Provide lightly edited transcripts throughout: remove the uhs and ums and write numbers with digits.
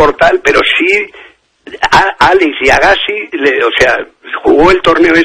por tal, pero sí Alex y Agassi, jugó el torneo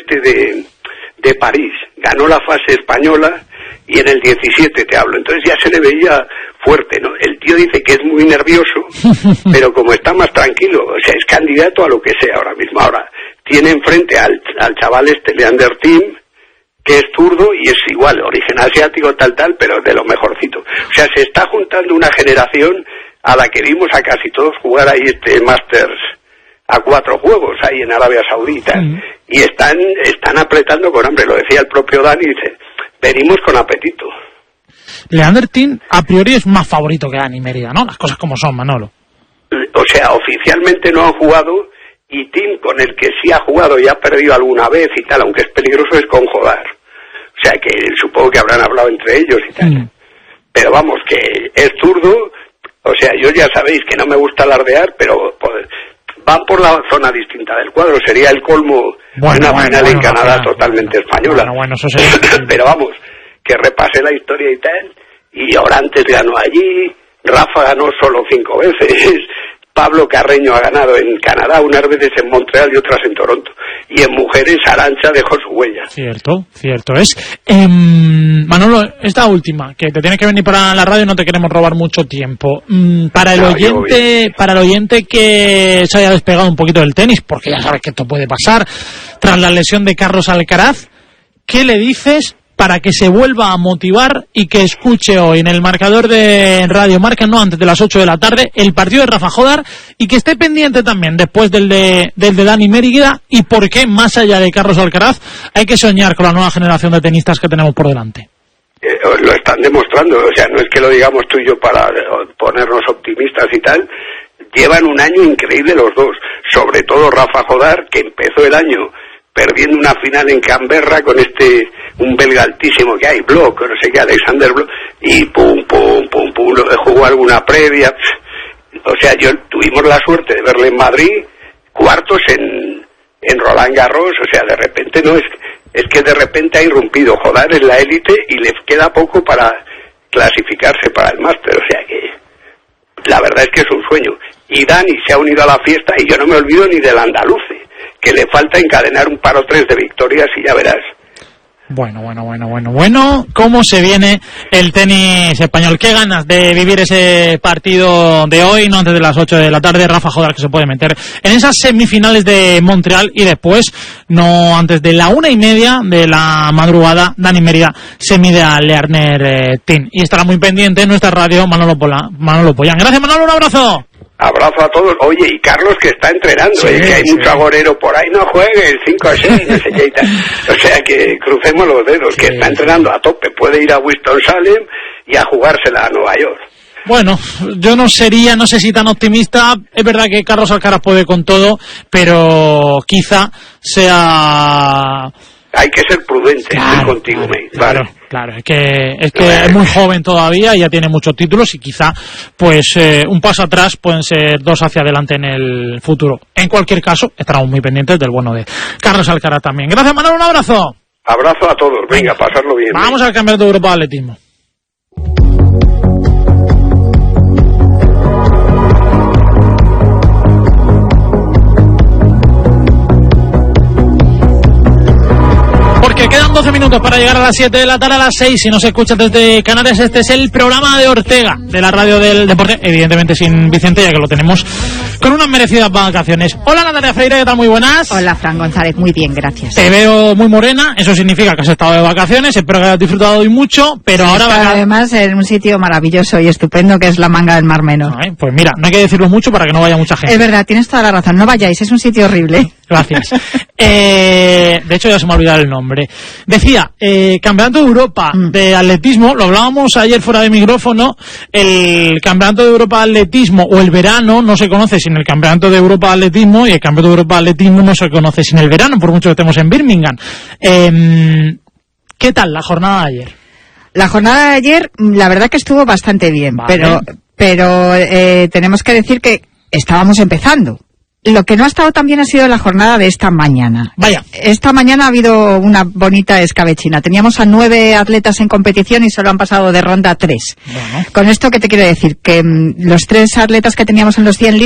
de París, ganó la fase española y en el 17 te hablo, entonces ya se le veía fuerte, ¿no? El tío dice que es muy nervioso, pero como está más tranquilo, o sea, es candidato a lo que sea ahora mismo. Ahora tiene enfrente al chaval Leander Tim, que es zurdo y es igual, origen asiático, tal, pero de lo mejorcito. O sea, se está juntando una generación a la que vimos a casi todos jugar ahí Masters a 4 juegos ahí en Arabia Saudita, y están apretando con hambre. Lo decía el propio Dani, dice, venimos con apetito. Leander Tim a priori es más favorito que Dani Mérida, ¿no? Las cosas como son, Manolo. O sea, oficialmente no han jugado, y Tim, con el que sí ha jugado y ha perdido alguna vez y tal, aunque es peligroso, es con Jodar. O sea, que supongo que habrán hablado entre ellos y tal. Pero vamos, que es zurdo. O sea, yo ya sabéis que no me gusta alardear, pero van por la zona distinta del cuadro. Sería el colmo de una final en Canadá totalmente española. Eso sería. Pero vamos, que repase la historia y tal. Y Orantes ganó allí, Rafa ganó solo 5 veces, Pablo Carreño ha ganado en Canadá, unas veces en Montreal y otras en Toronto. Y en mujeres Arantxa dejó su huella. Cierto es. Manolo, esta última, que te tienes que venir para la radio y no te queremos robar mucho tiempo. Para el oyente que se haya despegado un poquito del tenis, porque ya sabes que esto puede pasar, tras la lesión de Carlos Alcaraz, ¿qué le dices para que se vuelva a motivar y que escuche hoy en el marcador de Radio Marca, no antes de las 8 de la tarde, el partido de Rafa Jodar, y que esté pendiente también después del de Dani Mérida, y por qué, más allá de Carlos Alcaraz, hay que soñar con la nueva generación de tenistas que tenemos por delante? Lo están demostrando, o sea, no es que lo digamos tú y yo para ponernos optimistas y tal. Llevan un año increíble los dos, sobre todo Rafa Jodar, que empezó el año perdiendo una final en Canberra con un belga altísimo que hay, Bloch, no sé qué, Alexander Bloch, y pum, jugó alguna previa. O sea, tuvimos la suerte de verle en Madrid, cuartos en Roland Garros. O sea, de repente es que de repente ha irrumpido. Jodar en la élite y le queda poco para clasificarse para el máster. O sea que la verdad es que es un sueño. Y Dani se ha unido a la fiesta, y yo no me olvido ni del andaluce, que le falta encadenar un par o tres de victorias y ya verás. Bueno, ¿cómo se viene el tenis español? Qué ganas de vivir ese partido de hoy, no antes de las 8 de la tarde. Rafa Jodar, que se puede meter en esas semifinales de Montreal, y después, no antes de la 1:30 de la madrugada, Dani Mérida se mide a Leander Tim. Y estará muy pendiente en nuestra radio Manolo Pollán. Gracias, Manolo, un abrazo. Abrazo a todos. Oye, y Carlos, que está entrenando, que hay mucho agorero por ahí, no juegue el 5-6, no sé qué y tal. O sea, que crucemos los dedos, que está entrenando a tope. Puede ir a Winston-Salem y a jugársela a Nueva York. Bueno, yo no sé si tan optimista. Es verdad que Carlos Alcaraz puede con todo, pero quizá sea... Hay que ser prudente, estoy contigo, mate. Claro, es que es muy joven todavía y ya tiene muchos títulos, y quizá pues un paso atrás pueden ser 2 hacia adelante en el futuro. En cualquier caso, estaremos muy pendientes del bueno de Carlos Alcaraz también. Gracias, Manolo, un abrazo. Abrazo a todos, venga, pasarlo bien. Vamos al Campeonato de Europa de Atletismo. Porque quedan 12 minutos para llegar a las 7 de la tarde, a las 6, si nos escuchas desde Canarias. Este es el programa de Ortega, de la radio del deporte, evidentemente sin Vicente, ya que lo tenemos con unas merecidas vacaciones. Hola, Natalia Freire, ¿qué tal? Muy buenas. Hola, Fran González, muy bien, gracias. Te veo muy morena, eso significa que has estado de vacaciones, espero que hayas disfrutado hoy mucho, pero sí, ahora... Además, en un sitio maravilloso y estupendo, que es la Manga del Mar Menor. Pues mira, no hay que decirlo mucho para que no vaya mucha gente. Es verdad, tienes toda la razón, no vayáis, es un sitio horrible. Gracias. De hecho, ya se me ha olvidado el nombre. Decía, Campeonato de Europa de Atletismo, lo hablábamos ayer fuera de micrófono, el Campeonato de Europa de Atletismo, o el verano, no se conoce sin el Campeonato de Europa de Atletismo, y el Campeonato de Europa de Atletismo no se conoce sin el verano, por mucho que estemos en Birmingham. ¿Qué tal la jornada de ayer? La jornada de ayer, la verdad que estuvo bastante bien, vale. pero tenemos que decir que estábamos empezando. Lo que no ha estado tan bien ha sido la jornada de esta mañana. Vaya. Esta mañana ha habido una bonita escabechina. Teníamos a 9 atletas en competición y solo han pasado de ronda 3. Bueno. Con esto, ¿qué te quiero decir? Que los 3 atletas que teníamos en los 100 libras